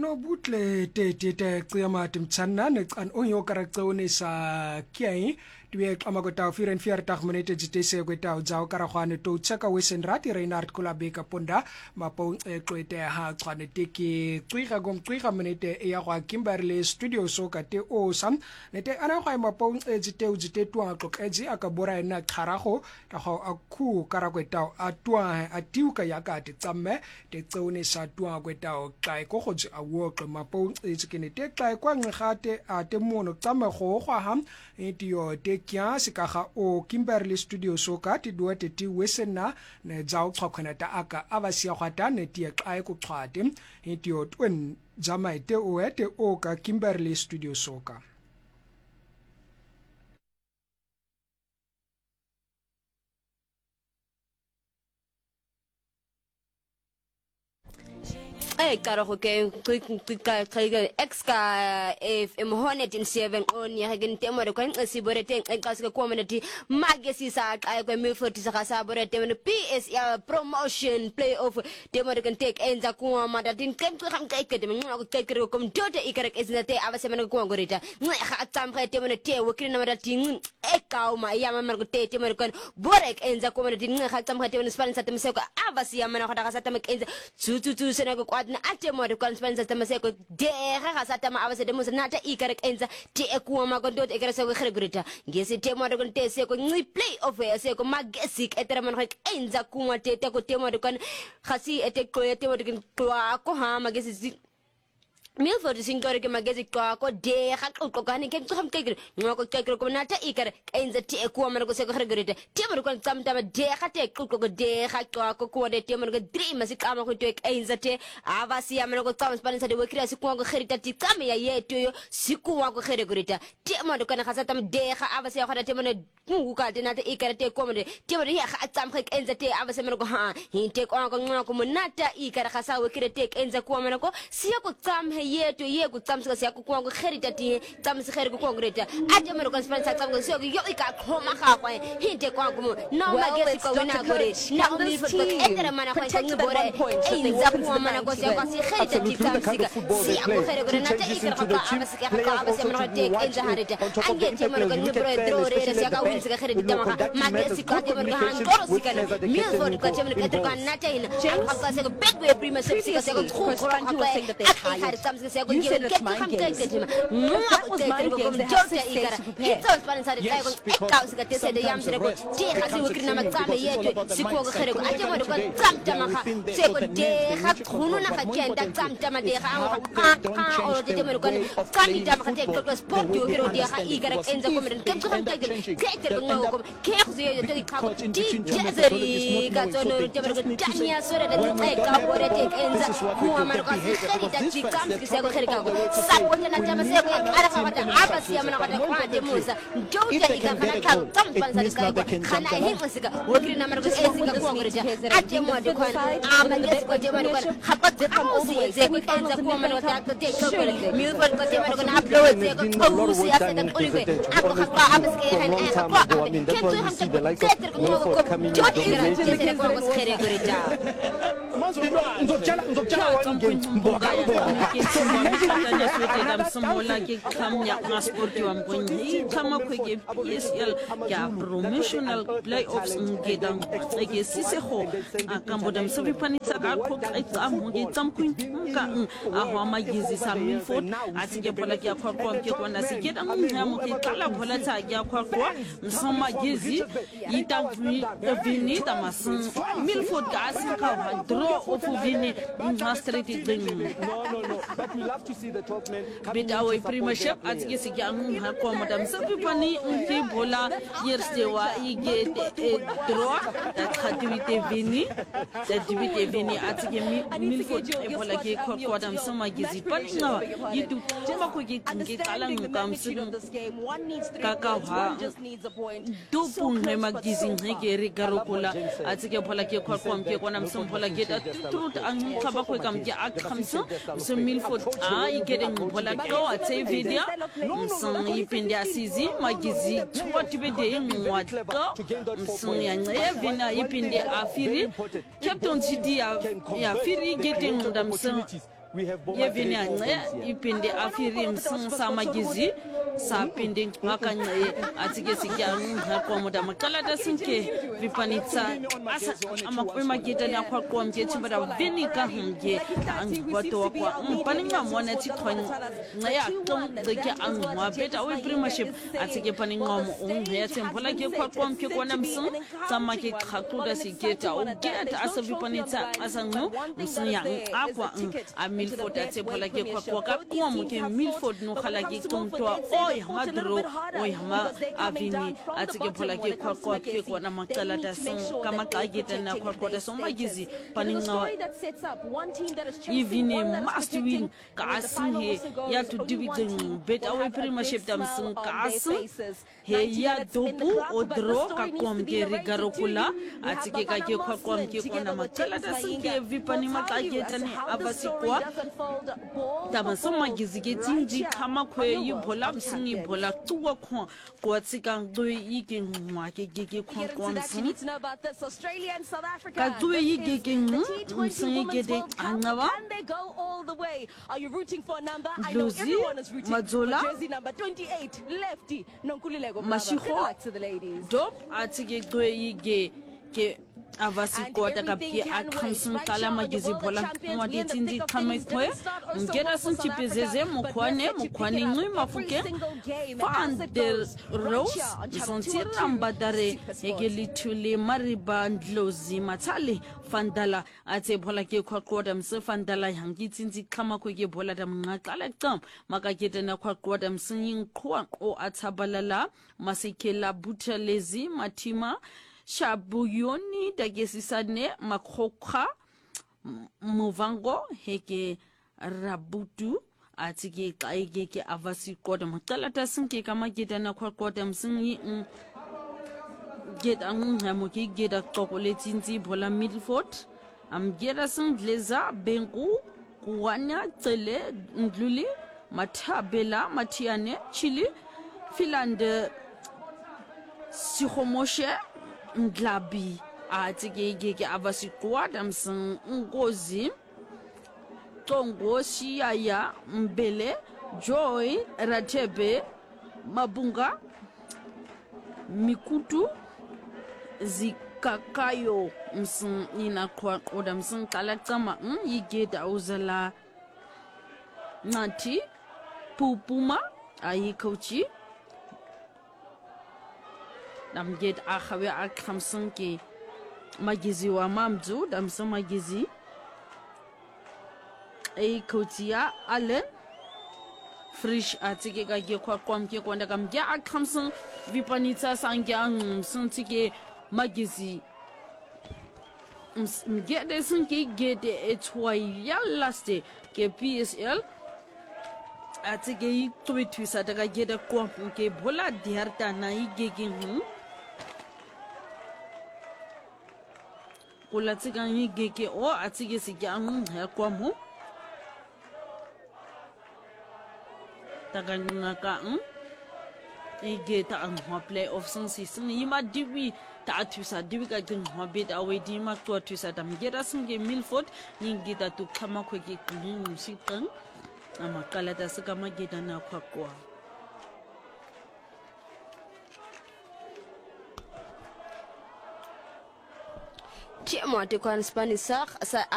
no butle te qiyama timtsanna ne qan onyo karaktsone sa kiai tue qama kota 44 minute jitese kweta udzao karagwane to tsaka wesen rati Reinhard Kulabeka ponda mapo qwete ha qane teki qiga gom qiga minute ya kwa Kimberley studio soka te o sam nete ana kwa mapo jite twa qoqeji akabora ena kharago ta go akhu karakweta atwa atiuka yakati tsamme te tsone sa twa kweta o kai go go a woqe mapo tsikene te kai kwa ngate a te mono tsamme go gwa ham etio te kya sikaga o Kimberley studio soka ti duate ti wesena ne dzao xhokhona ta aka abasia gwata ne ti kai ku xhwate etio twen jamaite o ete o ka Kimberley studio soka Karo ke exka Hornet in 7 on ya hagen temo de kwen siborete en kaska community magesi sa ka ko mi foti sa saborete no PS ya promotion playoff temo de kan take enza ko mata tin kem to ham kai kedem ngo kai kero kom dote ikarek esnate avase men ko ngorita ngo ha tam khay temo ne te wokina mata tin ekaw ma ya ma ko te temo kon borek enza community ngo ha tam khay temo span sa temo se ko avase ya man ko ta sa temo enza tu sene ko na ate mo de conference ta maseko de ga sa ta ma avase de mo na ta ikarek enza ti ekuwa ma kon dot ikare se ko khregrita ngese te mo de kon te se ko ngi play of se ko magesik etera man ko enza kuma te ko te mo de kon khasi ete ko te mo de ko ha magesi Milford singore ke magezi kwa ko de ga qokane ke tsoga mkekere ngoko kekere ko nata ikare enza ti ekuwa mana ko se ko khregrete ti mo ko tsamta de ga te qoko de ga ko de ti mo ko dream sikama ko te enza te avasi ya mana ko tsama spanisa de wekira sikwa ko kherita ti tsame ya yeto yo sikwa ko khregrete ti mo ko na khasata de ga avasi ya khada ti mo ne nguka de nata ikare te ko mo de ti mo ya ga tsama ko enza te avasi mana ko ha hinte ko ngoko mo nata ikare khasa wekira te enza ko mana ko siya ko tsama yeto ye ku tsamsika siya ku kwa kherita ti tsamsi khere ku kongreta ate mo ko spansa tsamgo siyo yo ika khoma ga kwa hinte kwa ku no magesi ko wina gore na mi fot ko etera mana kwa ngi bore in za ku mana ko siya ko si kherita ti tsamsika siya ko khere gore na ta ikra ka abasika ka abasika mo te enza harita ange te mo ko ngi bore drore siya ka win sika khere ti tama magesi ko te mo ko han goro sika mi fot ko te mo ko etera na ta ina ka ka se ko big way prima sika se ko khu ko ran ko ate tsamsika se ko That's my game. That was my game. They have 6 days to prepare. Yes, because Sapota na chama se ara kawata abasi amana kata kwa de musa jota ikafana ka tampanza ka kana hifusika wokiri na marko esika kuongreja ate mo de kwa ama des ko de marko hapat amusi ze ko enza ko marko ta te ko mi ko te marko na upload ze ko amusi ase da olive ako khapa abaske han e ko ke to ham te ter ko ko jota ikafana ko ko khere goreja ndobjala mboga Sambola ke kamya transporti wa mkonyi kama kweke PSL ya promotional playoffs ngedam ege sisego akamboda msabi panitsa akho kaitsamu ngitsamkwin ka ahwa magizi sa Milford atike bola ke akhwa ke kona sikeda ngamo ke kala bola tsa ke akhwa msoma gizi itavuni vini tamasin Milford ka asika draw of vini street thing no but we love to see the top men bidawo premiership atike sikyangu hakwa madam sapipani unti bola yerstewa ige draw activity vini atike Milford bola ke kwa dam sama gizi patna yitu chuma ko ke kala ngam sidu kaka ha dupu ne magizi ngeke rigarokola atike bola ke kwa ke kwa nam sam bola ke truth an khaba ko kam ke akhamsa so Milford igede bola to atse video msang ipende asizi magizi twati bede ngwata msang ya vina ipende afiri captain cd ya afiri getting ndam yevini ance ipinde afirim sing samagizi sapinde ngakanye atike sikyan hakomoda makalata sinke vipanitsa asa amakwema gita na kwa kwa mjechi bada vini ka humje angwato kwa paninga mwana titwan ngaya tong deke angwa beta we premiership atike paninga mo ya tempola ke kwa mke kwa na msum samake khakuda siketa ugeta asa vipanitsa asa ngo msum ya akwa a Milford atempola ke kwa kwa mke Milford no khala ke tontoa oy madro oy ma avini atike pola ke kwa na makalata son kama kageta na kwa son magizi paninga even must win kasin ya to dividend bet away premiership damsun kasin he ya dobu odro ka komke rigarokula atike ka ke kwa na makalata son ke vipani makageta ne abasikwa tabason magizi ke tinji kama kwe yibola msingi bola tuwa kwa tsika ngwe yike ngwa ke kwa msingi ka tuwe yike msingi gede angawa Luzi Mazola Mashiho Dop atike tuwe yike ke avasi kota kapie akamsun kala magizi bola mwadi tindi kamekwe ngera sun chipezeze mukwane ngui mafuke fander rose zontir ambadare egeli tuli mariba ndlozi matali fandala ate bola ke kwakwada mse fandala yangi tindi kama kweke bola da mngakala kam makakete na kwakwada msinyin kwa o atabalala masikela butalezi matima Shabuyoni dagesisane makhokha muvango heke rabutu atike kaige ke avasi koda makalata sinke kama geda na koda msingi geda ngamuki geda kokoletinzi bola Milford am geda sindleza bengu kuwanya tsele ndluli mathabela matiane chili filande sihomoshe Nglabi atike avasikwa damsin ngozi tongo shiyaya mbele joy ratebe mabunga mikutu zikakayo msin ina kwa oda msin kalatsama yigeda uzala nati pupuma ayi coachi damget akhawe akhamsun ke magizi wa mamzu damsun magizi ay kotia allen frisch atike ka ke kwa kwamke kwanda kamge akhamsun vipanitsa sangyang suntike magizi mgede sunke gede etwaya laste ke PSL atike yi twitwisa daga gede kwamke bola diarta na yigegin kula tsika yi gege o atike sikyan ya kwamu daga ngaka ige ta an playoff season yima diwi ta atwisa diwi ka din hobe da we di ma to atwisa dam geda sunge Milford yingi da to kama ko ge kun sitan ama kala da suka mageda na kwakwa Chemo te kwan Spanish sa